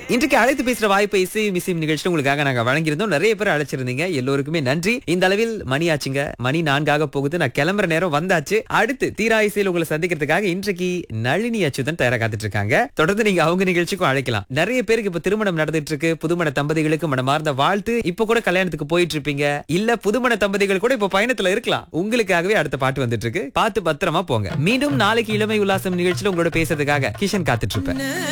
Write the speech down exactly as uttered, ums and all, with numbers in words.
இன்றைக்கு அழைத்து பேசுற வாய்ப்பை இசை மிசிம் நிகழ்ச்சியில் உங்களுக்காக நாங்க வழங்கியிருந்தோம். நிறைய பேர் அழைச்சிருந்தீங்க, எல்லோருக்குமே நன்றி. இந்த அளவில் மணி ஆச்சுங்க, மணி நான்காக போகுது. நான் கிளம்புற நேரம் வந்தாச்சு. அடுத்து தீரா இசையில் உங்களை சந்திக்கிறதுக்காக இன்றைக்கு நளினி அச்சுதன் தயாரா காத்துட்டு இருக்காங்க. தொடர்ந்து நீங்க அவங்க நிகழ்ச்சிக்கும் அழைக்கலாம். நிறைய பேருக்கு இப்ப திருமணம் நடந்துட்டு இருக்கு. புதுமண தம்பதிகளுக்கு மனமார்ந்த வாழ்த்து. இப்ப கூட கல்யாணத்துக்கு போயிட்டு இருப்பீங்க, இல்ல புதுமண தம்பதிகள் கூட இப்ப பயணத்துல இருக்கலாம். உங்களுக்காகவே அடுத்த பாட்டு வந்துட்டு இருக்கு. பார்த்து பத்திரமா போங்க. மீண்டும் நாளைக்கு இளமை உல்லாசம் நிகழ்ச்சியில உங்களோட பேசுறதுக்காக கிஷன் காத்துட்டு இருப்பேன்.